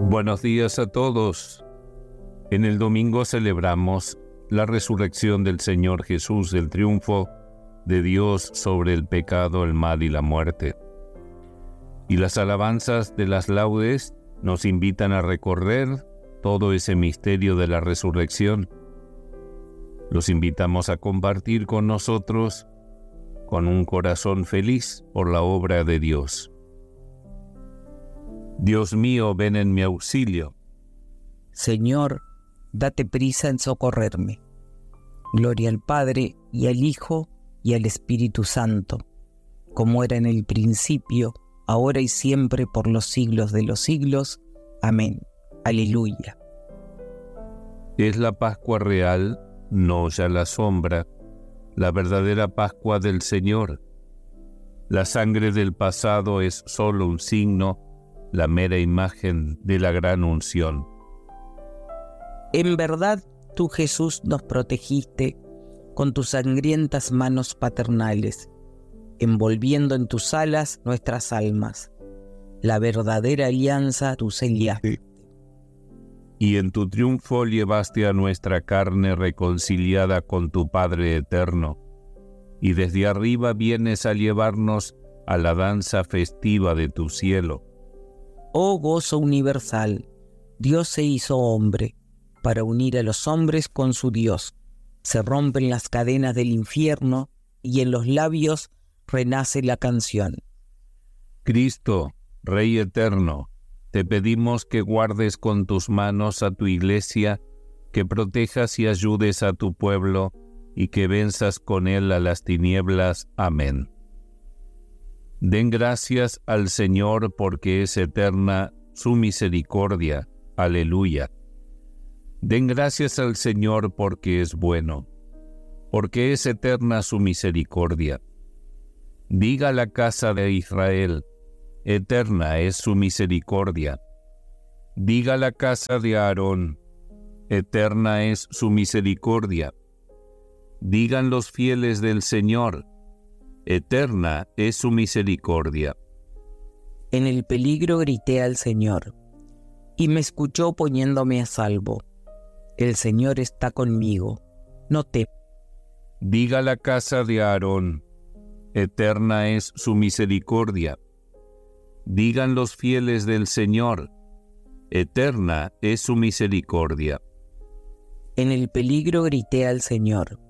Buenos días a todos. En el domingo celebramos la resurrección del Señor Jesús, el triunfo de Dios sobre el pecado, el mal y la muerte. Y las alabanzas de las laudes nos invitan a recorrer todo ese misterio de la resurrección. Los invitamos a compartir con nosotros con un corazón feliz por la obra de Dios. Dios mío, ven en mi auxilio. Señor, date prisa en socorrerme. Gloria al Padre, y al Hijo, y al Espíritu Santo, como era en el principio, ahora y siempre, por los siglos de los siglos. Amén. Aleluya. Es la Pascua real, no ya la sombra, la verdadera Pascua del Señor. La sangre del pasado es solo un signo, la mera imagen de la gran unción. En verdad, tú, Jesús, nos protegiste con tus sangrientas manos paternales, envolviendo en tus alas nuestras almas. La verdadera alianza tú sellaste. Y en tu triunfo llevaste a nuestra carne reconciliada con tu Padre eterno, y desde arriba vienes a llevarnos a la danza festiva de tu cielo. Oh gozo universal, Dios se hizo hombre para unir a los hombres con su Dios. Se rompen las cadenas del infierno y en los labios renace la canción. Cristo, Rey eterno, te pedimos que guardes con tus manos a tu iglesia, que protejas y ayudes a tu pueblo y que venzas con él a las tinieblas. Amén. Den gracias al Señor porque es eterna su misericordia. Aleluya. Den gracias al Señor porque es bueno, porque es eterna su misericordia. Diga la casa de Israel, eterna es su misericordia. Diga la casa de Aarón, eterna es su misericordia. Digan los fieles del Señor, eterna es su misericordia. En el peligro grité al Señor, y me escuchó poniéndome a salvo. El Señor está conmigo, no temas. Diga la casa de Aarón, eterna es su misericordia. Digan los fieles del Señor, eterna es su misericordia. En el peligro grité al Señor,